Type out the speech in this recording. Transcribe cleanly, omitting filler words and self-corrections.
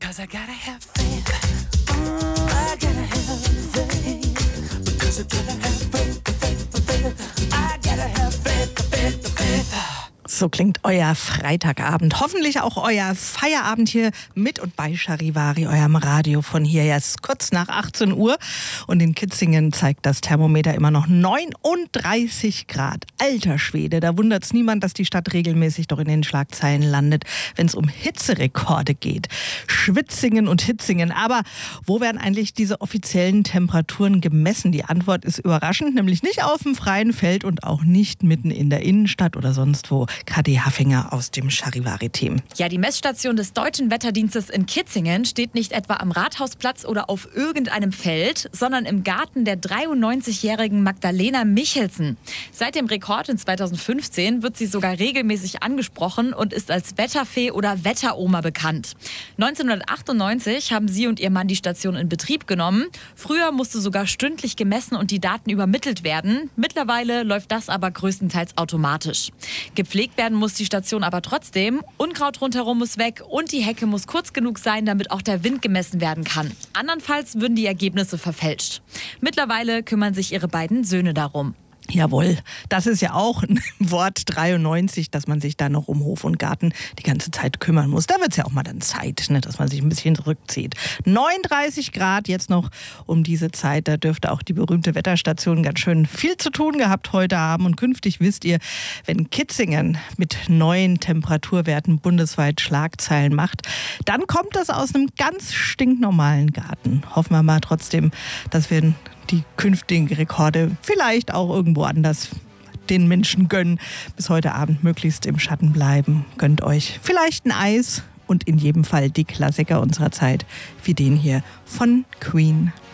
Because I gotta have faith. I gotta have faith. Because I gotta have faith. I gotta have faith. So klingt euer Freitagabend. Hoffentlich auch euer Feierabend hier mit und bei Charivari, eurem Radio von hier. Jetzt kurz nach 18 Uhr. Und in Kitzingen zeigt das Thermometer immer noch 39 Grad. Alter Schwede, da wundert es niemand, dass die Stadt regelmäßig doch in den Schlagzeilen landet, wenn es um Hitzerekorde geht. Schwitzingen und Hitzingen. Aber wo werden eigentlich diese offiziellen Temperaturen gemessen? Die Antwort ist überraschend, nämlich nicht auf dem freien Feld und auch nicht mitten in der Innenstadt oder sonst wo. KD Haffinger aus dem Charivari-Team. Ja, die Messstation des Deutschen Wetterdienstes in Kitzingen steht nicht etwa am Rathausplatz oder auf irgendeinem Feld, sondern im Garten der 93-jährigen Magdalena Michelsen. Seit dem Rekord in 2015 wird sie sogar regelmäßig angesprochen und ist als Wetterfee oder Wetteroma bekannt. 1998 haben sie und ihr Mann die Station in Betrieb genommen. Früher musste sogar stündlich gemessen und die Daten übermittelt werden. Mittlerweile läuft das aber größtenteils automatisch. Gepflegt werden muss die Station aber trotzdem. Unkraut rundherum muss weg und die Hecke muss kurz genug sein, damit auch der Wind gemessen werden kann. Andernfalls würden die Ergebnisse verfälscht. Mittlerweile kümmern sich ihre beiden Söhne darum. Jawohl, das ist ja auch ein Wort 93, dass man sich da noch um Hof und Garten die ganze Zeit kümmern muss. Da wird es ja auch mal dann Zeit, ne, dass man sich ein bisschen zurückzieht. 39 Grad jetzt noch um diese Zeit, da dürfte auch die berühmte Wetterstation ganz schön viel zu tun gehabt heute haben. Und künftig wisst ihr, wenn Kitzingen mit neuen Temperaturwerten bundesweit Schlagzeilen macht, dann kommt das aus einem ganz stinknormalen Garten. Hoffen wir mal trotzdem, dass wir die künftigen Rekorde vielleicht auch irgendwo anders den Menschen gönnen. Bis heute Abend möglichst im Schatten bleiben. Gönnt euch vielleicht ein Eis und in jedem Fall die Klassiker unserer Zeit, wie den hier von Queen.